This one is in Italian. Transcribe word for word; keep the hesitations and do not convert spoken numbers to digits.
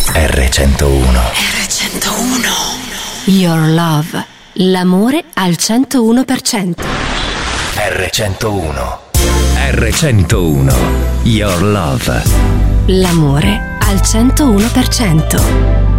erre centouno. erre centouno. Your love. L'amore al centouno per cento. erre centouno. erre centouno. Your love. L'amore al centouno per cento.